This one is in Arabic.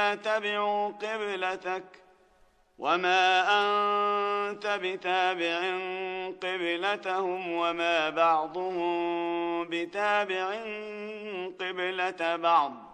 يتبعوا قبلتك وما أنت بتابع قبلتهم وما بعضهم بتابع قبلة بعض